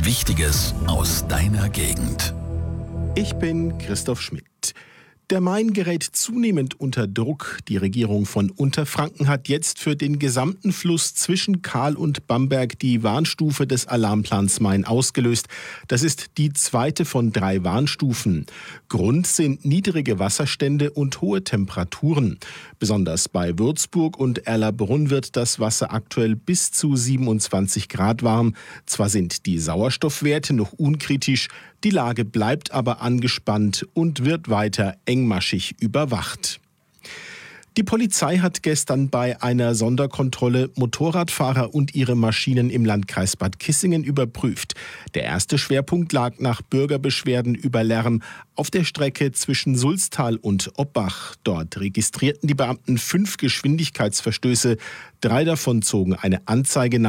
Wichtiges aus deiner Gegend. Ich bin Christoph Schmidt. Der Main gerät zunehmend unter Druck. Die Regierung von Unterfranken hat jetzt für den gesamten Fluss zwischen Kahl und Bamberg die Warnstufe des Alarmplans Main ausgelöst. Das ist die zweite von 3 Warnstufen. Grund sind niedrige Wasserstände und hohe Temperaturen. Besonders bei Würzburg und Erlabrunn wird das Wasser aktuell bis zu 27 Grad warm. Zwar sind die Sauerstoffwerte noch unkritisch, die Lage bleibt aber angespannt und wird weiter engmaschig überwacht. Die Polizei hat gestern bei einer Sonderkontrolle Motorradfahrer und ihre Maschinen im Landkreis Bad Kissingen überprüft. Der erste Schwerpunkt lag nach Bürgerbeschwerden über Lärm auf der Strecke zwischen Sulztal und Oppach. Dort registrierten die Beamten 5 Geschwindigkeitsverstöße. 3 davon zogen eine Anzeige nach.